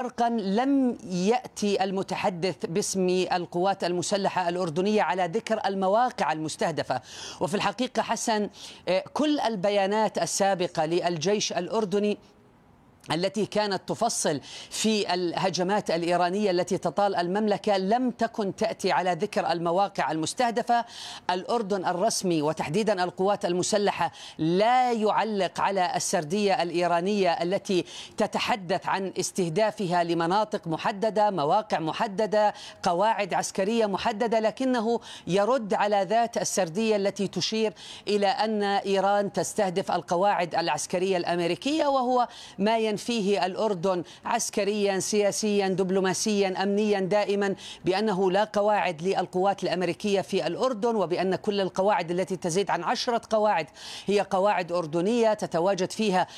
فرقا لم يأتي المتحدث باسم القوات المسلحة الأردنية على ذكر المواقع المستهدفة. وفي الحقيقة حسن، كل البيانات السابقة للجيش الأردني التي كانت تفصل في الهجمات الإيرانية التي تطال المملكة لم تكن تأتي على ذكر المواقع المستهدفة. الأردن الرسمي وتحديدا القوات المسلحة لا يعلق على السردية الإيرانية التي تتحدث عن استهدافها لمناطق محددة، مواقع محددة، قواعد عسكرية محددة، لكنه يرد على ذات السردية التي تشير إلى أن إيران تستهدف القواعد العسكرية الأمريكية، وهو ما فيه الأردن عسكريا سياسيا دبلوماسيا أمنيا دائما بأنه لا قواعد للقوات الأمريكية في الأردن، وبأن كل القواعد التي تزيد عن 10 قواعد هي قواعد أردنية تتواجد فيها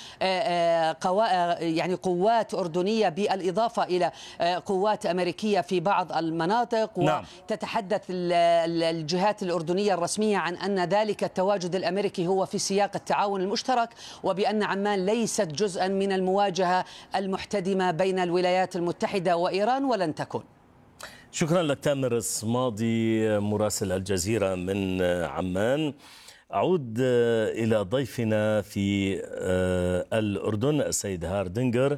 قوات أردنية بالإضافة إلى قوات أمريكية في بعض المناطق. وتتحدث الجهات الأردنية الرسمية عن أن ذلك التواجد الأمريكي هو في سياق التعاون المشترك، وبأن عمان ليست جزءا من المواجهة المحتدمة بين الولايات المتحدة وإيران ولن تكون. شكرا لك تامر الصمادي مراسل الجزيرة من عمان. أعود إلى ضيفنا في الأردن السيد هاردنجر،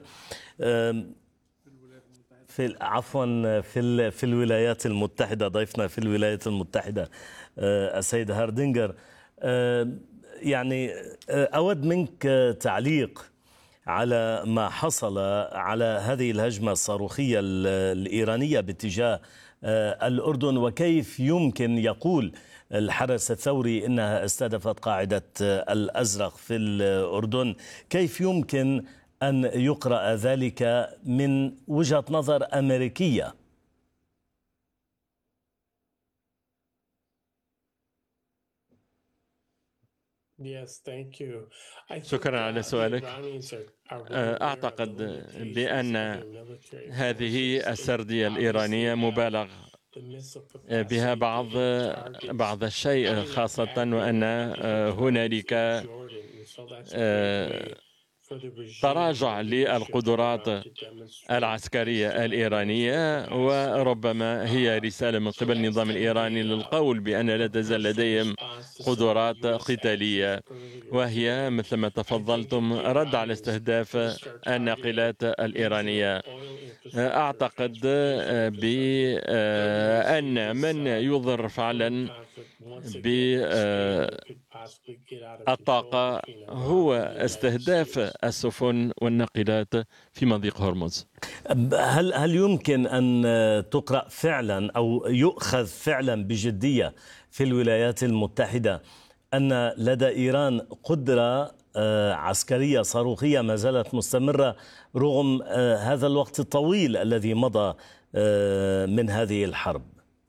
في الولايات المتحدة، ضيفنا في الولايات المتحدة السيد هاردنجر. يعني أود منك تعليق على ما حصل على هذه الهجمة الصاروخية الإيرانية باتجاه الأردن، وكيف يمكن يقول الحرس الثوري إنها استهدفت قاعدة الأزرق في الأردن. كيف يمكن أن يقرأ ذلك من وجهة نظر أمريكية؟ شكرا على سؤالك. أعتقد بأن هذه السردية الإيرانية مبالغ بها بعض الشيء، خاصة وأن هنالك تراجع للقدرات العسكرية الإيرانية، وربما هي رسالة من قبل النظام الإيراني للقول بأن لا تزال لديهم قدرات قتالية، وهي مثل ما تفضلتم رد على استهداف الناقلات الإيرانية. أعتقد بأن من يضر فعلا بالطاقة هو استهداف السفن والناقلات في مضيق هرمز. هل يمكن أن تقرأ فعلا أو يؤخذ فعلا بجدية في الولايات المتحدة أن لدى إيران قدرة عسكرية صاروخية ما زالت مستمرة رغم هذا الوقت الطويل الذي مضى من هذه الحرب؟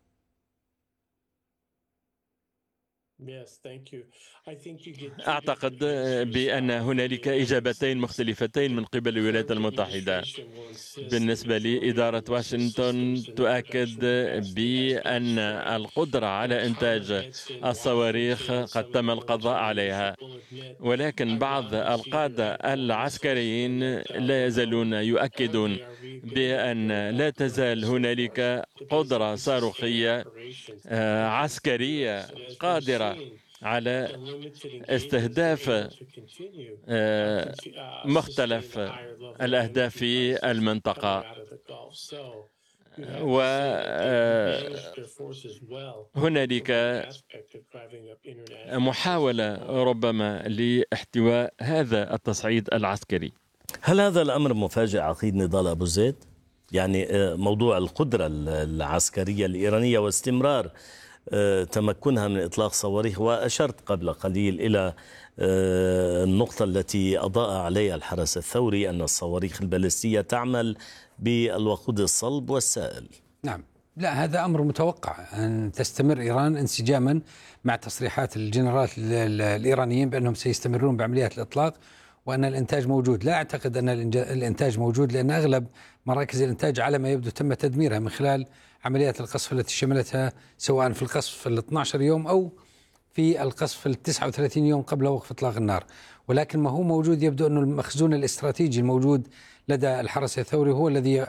أعتقد بأن هنالك إجابتين مختلفتين من قبل الولايات المتحدة. بالنسبة لي إدارة واشنطن تؤكد بأن القدرة على إنتاج الصواريخ قد تم القضاء عليها، ولكن بعض القادة العسكريين لا يزالون يؤكدون بأن لا تزال هنالك قدرة صاروخية عسكرية قادرة على استهداف مختلف الأهداف في المنطقة. وهنالك محاولة ربما لاحتواء هذا التصعيد العسكري. هل هذا الأمر مفاجئ عقيد نضال أبو زيد؟ يعني موضوع القدرة العسكرية الإيرانية واستمرار تمكنها من إطلاق صواريخ، وأشرت قبل قليل إلى النقطة التي أضاء عليها الحرس الثوري أن الصواريخ البالستية تعمل بالوقود الصلب والسائل. نعم، لا هذا أمر متوقع أن تستمر إيران انسجاما مع تصريحات الجنرالات الإيرانيين بأنهم سيستمرون بعمليات الإطلاق وأن الإنتاج موجود. لا أعتقد أن الإنتاج موجود، لأن أغلب مراكز الإنتاج على ما يبدو تم تدميرها من خلال عمليات القصف التي شملتها سواء في القصف 12 يوم أو في القصف 39 يوم قبل وقف إطلاق النار. ولكن ما هو موجود يبدو أن المخزون الاستراتيجي الموجود لدى الحرس الثوري هو الذي